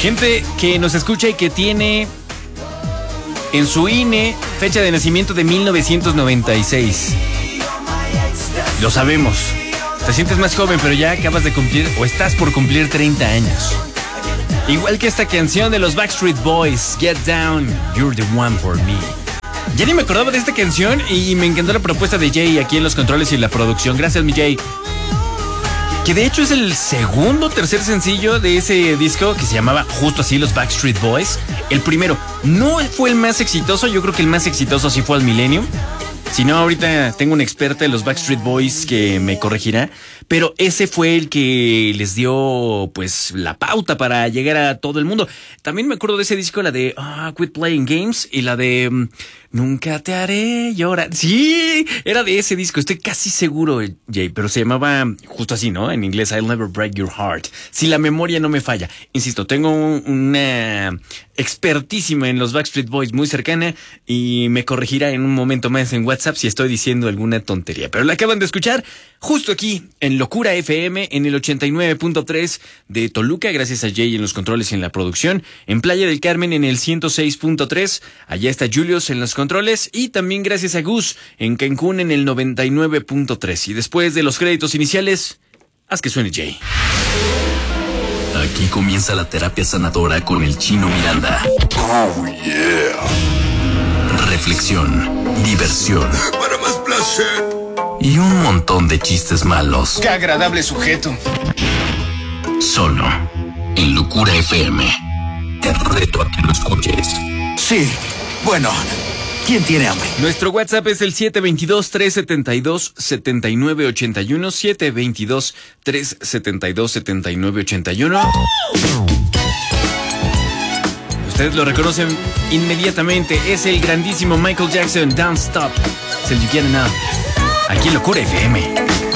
Gente que nos escucha y que tiene en su INE fecha de nacimiento de 1996. Lo sabemos. Te sientes más joven, pero ya acabas de cumplir o estás por cumplir 30 años. Igual que esta canción de los Backstreet Boys, Get Down, You're the One for Me. Ya ni me acordaba de esta canción y me encantó la propuesta de Jay aquí en los controles y en la producción. Gracias, mi Jay. Que de hecho es el segundo o tercer sencillo de ese disco que se llamaba justo así, los Backstreet Boys. El primero no fue el más exitoso, yo creo que el más exitoso sí fue al Millennium. Si no, ahorita tengo una experta en los Backstreet Boys que me corregirá. Pero ese fue el que les dio, pues, la pauta para llegar a todo el mundo. También me acuerdo de ese disco, la de Quit Playing Games y la de Nunca te haré llorar. Sí, era de ese disco, estoy casi seguro, Jay, pero se llamaba justo así, ¿no? En inglés, I'll Never Break Your Heart. Si la memoria no me falla. Insisto, tengo una expertísima en los Backstreet Boys muy cercana y me corregirá en un momento más en WhatsApp si estoy diciendo alguna tontería. Pero la acaban de escuchar justo aquí en Locura FM en el 89.3 de Toluca, gracias a Jay en los controles y en la producción, en Playa del Carmen en el 106.3, allá está Julius en los controles y también gracias a Gus en Cancún en el 99.3. Y después de los créditos iniciales, haz que suene Jay. Aquí comienza la terapia sanadora con el Chino Miranda. Oh, yeah. Reflexión, diversión. Para más placer. Y un montón de chistes malos. ¡Qué agradable sujeto! Solo en Locura FM. Te reto a que lo escuches. Sí, bueno, ¿quién tiene hambre? Nuestro WhatsApp es el 722-372-7981, 722-372-7981. Ustedes lo reconocen inmediatamente, es el grandísimo Michael Jackson, Don't Stop. Es el You Get Enough. Aquí en Locura FM.